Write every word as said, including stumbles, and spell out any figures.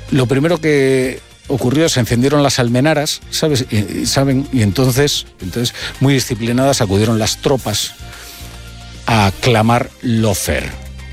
lo primero que ocurrió, se encendieron las almenaras, ¿sabes? Y, ¿saben? Y entonces, entonces, muy disciplinadas, acudieron las tropas a clamar Lofer.